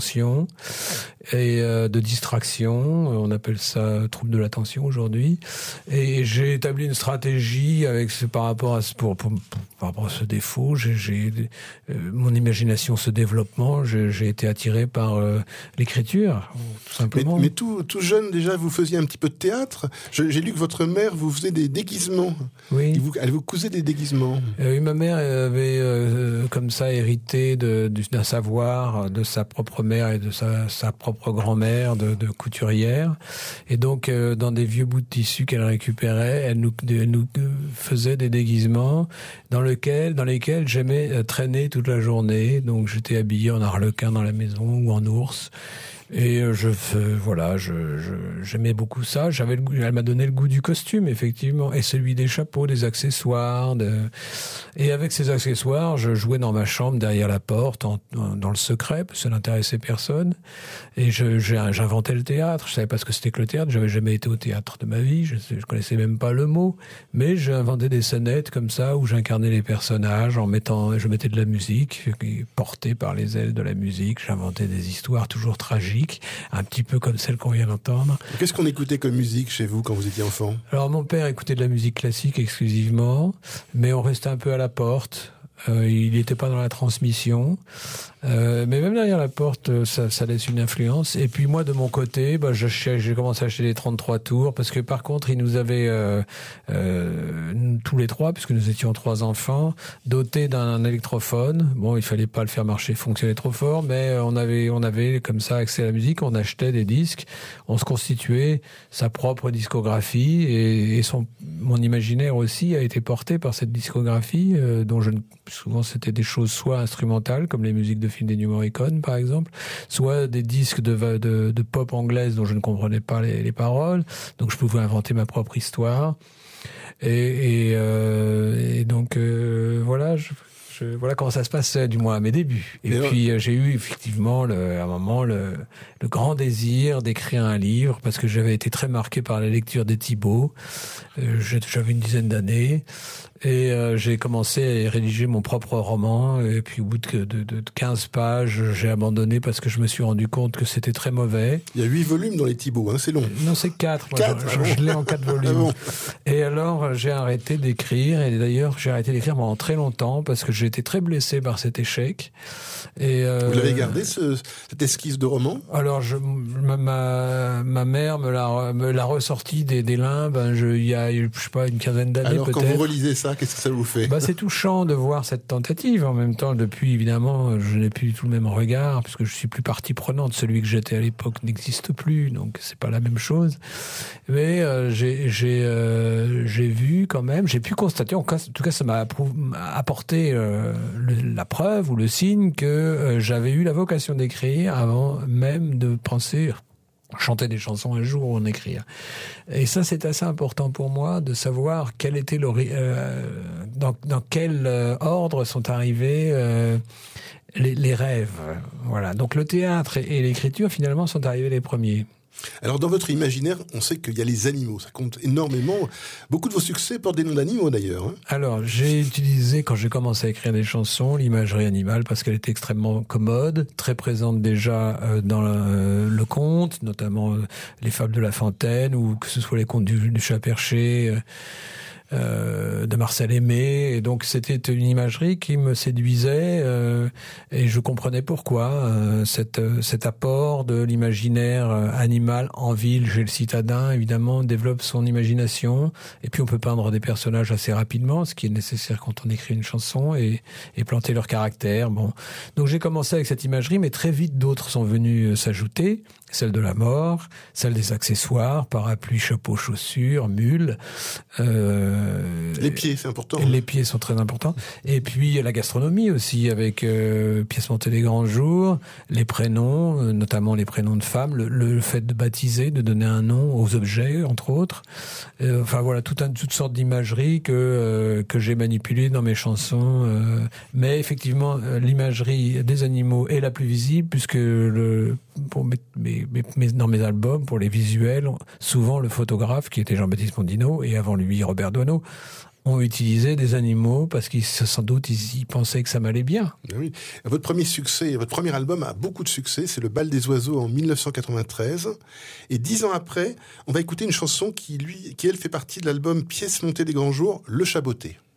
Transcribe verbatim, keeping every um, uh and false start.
et euh, de distraction, on appelle ça trouble de l'attention aujourd'hui. Et j'ai établi une stratégie avec ce, par rapport à ce, pour, pour, pour, par rapport à ce défaut. J'ai, j'ai euh, mon imagination, ce développement, j'ai, j'ai été attiré par euh, l'écriture, tout simplement. Mais, mais tout, tout jeune déjà, vous faisiez un petit peu de théâtre. Je, j'ai lu que votre mère vous faisait des déguisements. Oui. Vous, elle vous cousait des déguisements. Euh, oui, ma mère avait euh, comme ça hérité de, de, d'un savoir de sa propre mère et de sa, sa propre grand-mère de, de couturière. Et donc, euh, dans des vieux bouts de tissu qu'elle récupérait, elle nous, elle nous faisait des déguisements dans, lequel, dans lesquels j'aimais traîner toute la journée. Donc, j'étais habillé en arlequin dans la maison ou en ours. Et je, euh, voilà, je, je, j'aimais beaucoup ça. J'avais le goût, elle m'a donné le goût du costume, effectivement, et celui des chapeaux, des accessoires. De... Et avec ces accessoires, je jouais dans ma chambre, derrière la porte, en, en, dans le secret, parce que ça n'intéressait personne. Et je, j'inventais le théâtre. Je savais pas ce que c'était que le théâtre. J'avais jamais été au théâtre de ma vie. Je, je connaissais même pas le mot. Mais j'inventais des scénettes comme ça, où j'incarnais les personnages en mettant, je mettais de la musique, portée par les ailes de la musique. J'inventais des histoires toujours tragiques, un petit peu comme celle qu'on vient d'entendre. Qu'est-ce qu'on écoutait comme musique chez vous quand vous étiez enfant ? Alors mon père écoutait de la musique classique exclusivement, mais on restait un peu à la porte. Euh, il n'était pas dans la transmission, euh, mais même derrière la porte, ça, ça laisse une influence. Et puis moi, de mon côté, bah, j'ai, j'ai commencé à acheter des trente-trois tours, parce que par contre, ils nous avaient euh, euh, tous les trois, puisque nous étions trois enfants, dotés d'un électrophone. Bon, il fallait pas le faire marcher, fonctionner trop fort, mais on avait, on avait comme ça accès à la musique. On achetait des disques, on se constituait sa propre discographie, et, et son, mon imaginaire aussi a été porté par cette discographie, euh, dont je ne souvent, c'était des choses soit instrumentales, comme les musiques de films d'Ennio Morricone, par exemple, soit des disques de, de, de pop anglaise dont je ne comprenais pas les, les paroles. Donc, je pouvais inventer ma propre histoire. Et, et, euh, et donc, euh, voilà, je, je, voilà comment ça se passe, du moins à mes débuts. Et, et puis, ouais. j'ai eu effectivement, le, à un moment, le, le grand désir d'écrire un livre, parce que j'avais été très marqué par la lecture des Thibault. Euh, j'avais une dizaine d'années. Et euh, j'ai commencé à rédiger mon propre roman, et puis au bout de, de, de quinze pages, j'ai abandonné parce que je me suis rendu compte que c'était très mauvais. Il y a huit volumes dans les Thibault, hein, c'est long. Non, c'est quatre. Moi, quatre je, ah je, bon. je l'ai en quatre volumes. Ah bon. Et alors, j'ai arrêté d'écrire, et d'ailleurs, j'ai arrêté d'écrire pendant très longtemps parce que j'ai été très blessé par cet échec. Et euh, vous l'avez gardé, ce, cette esquisse de roman ? Alors, je, ma, ma, ma mère me l'a, me l'a ressorti des, des limbes, il y a, je sais pas, une quinzaine d'années alors, peut-être. Alors, quand vous relisez ça, qu'est-ce que ça vous fait ? Bah, c'est touchant de voir cette tentative. En même temps, depuis, évidemment, je n'ai plus du tout le même regard, puisque je suis plus partie prenante. Celui que j'étais à l'époque n'existe plus, donc c'est pas la même chose. Mais euh, j'ai, j'ai, euh, j'ai vu quand même, j'ai pu constater, en, cas, en tout cas, ça m'a apporté euh, le, la preuve ou le signe que euh, j'avais eu la vocation d'écrire avant même de penser chanter des chansons un jour ou en écrire. Et ça, c'est assez important pour moi de savoir quel était euh, dans, dans quel euh, ordre sont arrivés euh, les, les rêves. Voilà. Donc le théâtre et, et l'écriture, finalement, sont arrivés les premiers. Alors, dans votre imaginaire, on sait qu'il y a les animaux, ça compte énormément. Beaucoup de vos succès portent des noms d'animaux, d'ailleurs. Hein. Alors, j'ai utilisé, quand j'ai commencé à écrire des chansons, l'imagerie animale, parce qu'elle était extrêmement commode, très présente déjà euh, dans le, le conte, notamment euh, les fables de La Fontaine, ou que ce soit les contes du, du chat perché, euh, Euh, de Marcel Aimé, et donc c'était une imagerie qui me séduisait, euh, et je comprenais pourquoi euh, cet, cet apport de l'imaginaire animal en ville chez le citadin, évidemment, développe son imagination, et puis on peut peindre des personnages assez rapidement, ce qui est nécessaire quand on écrit une chanson, et, et planter leur caractère. Bon, donc j'ai commencé avec cette imagerie, mais très vite d'autres sont venus s'ajouter, celle de la mort, celle des accessoires, parapluie, chapeau, chaussures, mules. Euh, les pieds, c'est important. Les hein. pieds sont très importants. Et puis la gastronomie aussi, avec euh, pièces montées des grands jours, les prénoms, euh, notamment les prénoms de femmes, le, le fait de baptiser, de donner un nom aux objets, entre autres. Euh, enfin voilà, tout un, toutes sortes d'imageries que euh, que j'ai manipulées dans mes chansons. Euh, mais effectivement, l'imagerie des animaux est la plus visible, puisque le pour mes, mes, mes, dans mes albums, pour les visuels, souvent le photographe, qui était Jean-Baptiste Mondino, et avant lui Robert Doisneau, ont utilisé des animaux parce qu'ils sans doute ils, ils pensaient que ça m'allait bien. Oui. Votre premier succès, votre premier album a beaucoup de succès, c'est Le Bal des oiseaux en mille neuf cent quatre-vingt-treize. Et dix ans après, on va écouter une chanson qui, lui, qui elle fait partie de l'album Pièces montées des grands jours, Le Chaboté.